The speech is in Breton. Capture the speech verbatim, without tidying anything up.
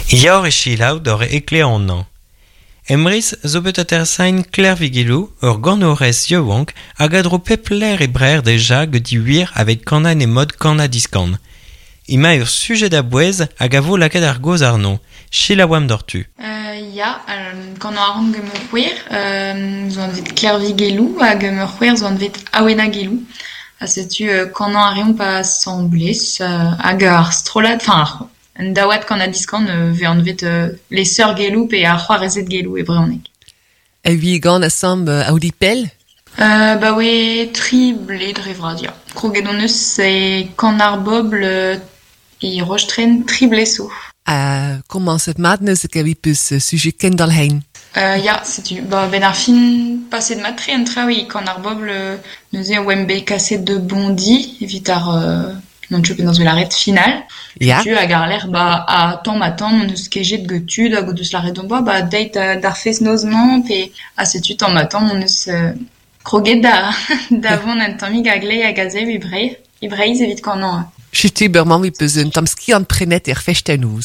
Ior e chilaou d'or ekle an an. Emriz zo bet atersain Claire Vigilou, ur ganorez yewonk, hag a dro pepler e brer deja gedi wir avec kanan e mod kana diskan. Ima ur sujet da bouez hag a vo lakad ar goz ar non, chilaouam d'ortu. Euh, ya, um, quand on a rendu me courir, euh, zo an vet Claire Vigilou hag me courir zo an vet Awena Gilou. A setu euh, quand on a rien pas semblé, euh, hag ar strolad, enfin, un dawat quand on a diskan euh, ve an vet euh, les sœurs Gelou pe ar c'hoarezet Gelou e breonek. E vi gant a samb uh, audi pel? Euh, bah oui, tri bled revradia. Kroget on eus e quand ar bobl euh, i rojtren tri bleso. Uh, comment cette madness e gavi peus uh, sujet ken dal hein? Euh, ya, setu. Bah, ben ar fin passé de matre en traoui quand ar bobl euh, neuze wembe kaset de bondi, evit ar... Euh, non tu peux dans la red finale. Ya. Tu as gar l'air bah à temps matin on eus kejet de getud hag o deus la red bah bah date euh, d'ar fez nozement pe a setu temps matin on eus euh, kroget da d'avon un tammig hag lei hag a zev ibrei ibreiz evit quand non. Chutu berman vi peus un tam ski an prenet er fechtenouz.